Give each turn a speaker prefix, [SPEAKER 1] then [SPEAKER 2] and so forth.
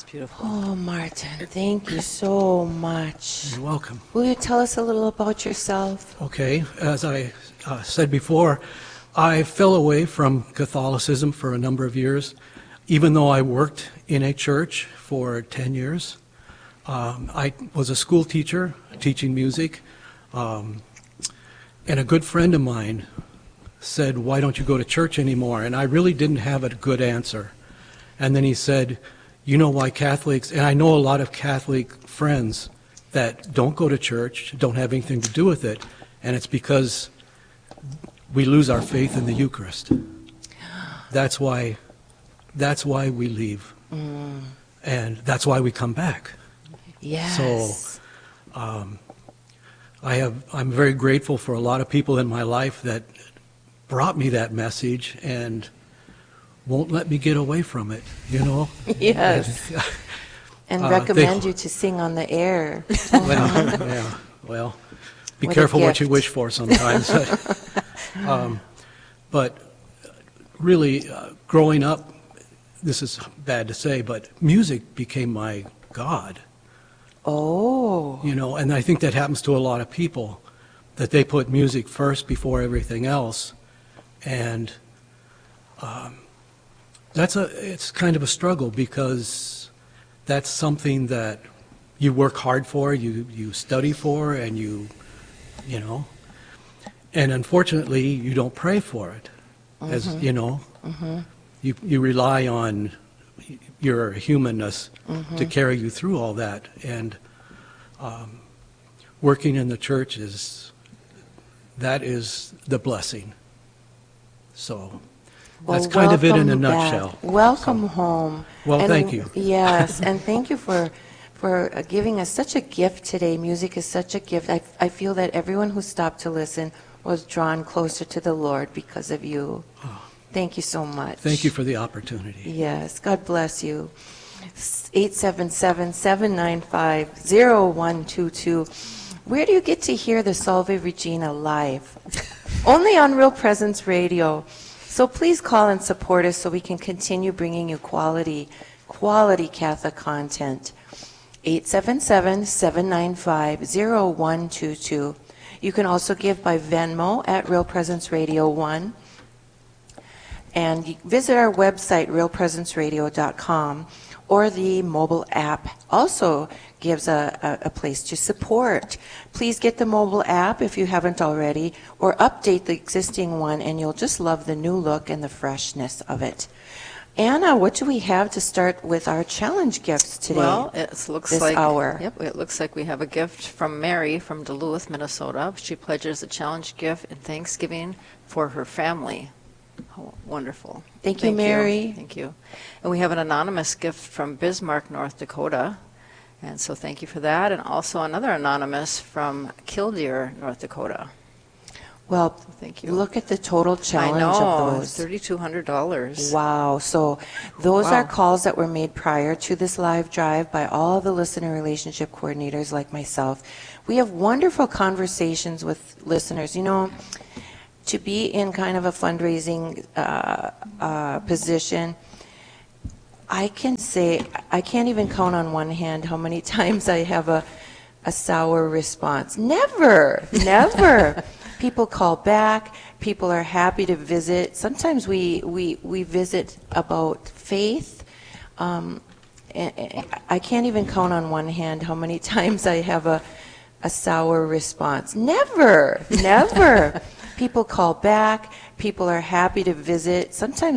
[SPEAKER 1] beautiful.
[SPEAKER 2] Oh, Martin, thank you so much.
[SPEAKER 3] You're welcome.
[SPEAKER 2] Will you tell us a little about yourself?
[SPEAKER 3] Okay, as I said before, I fell away from Catholicism for a number of years, even though I worked in a church for 10 years. I was a school teacher, teaching music, and a good friend of mine said, "Why don't you go to church anymore?" And I really didn't have a good answer. And then he said, "You know why Catholics," and I know a lot of Catholic friends that don't go to church, don't have anything to do with it, and it's because we lose our faith in the Eucharist. That's why we leave. And that's why we come back.
[SPEAKER 2] Yes.
[SPEAKER 3] So I'm very grateful for a lot of people in my life that brought me that message and won't let me get away from it, you know?
[SPEAKER 2] Yes. And recommend you to sing on the air.
[SPEAKER 3] Well, be
[SPEAKER 2] What a
[SPEAKER 3] careful what you
[SPEAKER 2] gift.
[SPEAKER 3] wish for sometimes. But really, growing up, this is bad to say, but music became my God.
[SPEAKER 2] Oh.
[SPEAKER 3] You know, and I think that happens to a lot of people, that they put music first before everything else. And it's kind of a struggle, because that's something that you work hard for, you study for, and you know, and unfortunately you don't pray for it. As you know, you rely on your humanness to carry you through all that. And working in the church is the blessing. So that's kind of it in a
[SPEAKER 2] welcome
[SPEAKER 3] nutshell.
[SPEAKER 2] back. Welcome home.
[SPEAKER 3] Well,
[SPEAKER 2] And
[SPEAKER 3] thank you.
[SPEAKER 2] Yes, and thank you for giving us such a gift today. Music is such a gift. I feel that everyone who stopped to listen was drawn closer to the Lord because of you. Thank you so much.
[SPEAKER 3] Thank you for the opportunity.
[SPEAKER 2] Yes, God bless you. 877-795-0122. Where do you get to hear the Salve Regina live? Only on Real Presence Radio. So please call and support us so we can continue bringing you quality Catholic content. 877-795-0122. You can also give by Venmo at Real Presence Radio 1. And you visit our website, realpresenceradio.com, or the mobile app also gives a place to support. Please get the mobile app if you haven't already, or update the existing one, and you'll just love the new look and the freshness of it. Anna, what do we have to start with our challenge gifts today?
[SPEAKER 1] Well, it looks
[SPEAKER 2] this
[SPEAKER 1] like
[SPEAKER 2] hour?
[SPEAKER 1] Yep, it looks like we have a gift from Mary from Duluth, Minnesota. She pledges a challenge gift in Thanksgiving for her family. Oh, wonderful.
[SPEAKER 2] Thank you, Mary.
[SPEAKER 1] Thank you. And we have an anonymous gift from Bismarck, North Dakota. And so thank you for that. And also another anonymous from Killdeer, North Dakota.
[SPEAKER 2] Well,
[SPEAKER 1] Thank you.
[SPEAKER 2] look at the total challenge
[SPEAKER 1] I know,
[SPEAKER 2] of those.
[SPEAKER 1] $3,200.
[SPEAKER 2] Wow. So those are
[SPEAKER 1] Wow.
[SPEAKER 2] calls that were made prior to this live drive by all the listener relationship coordinators like myself. We have wonderful conversations with listeners. You know, to be in kind of a fundraising position, I can say, I can't even count on one hand how many times I have a sour response. Never. People call back. People are happy to visit. Sometimes we visit about faith. And I can't even count on one hand how many times I have a sour response. Never. People call back. People are happy to visit. Sometimes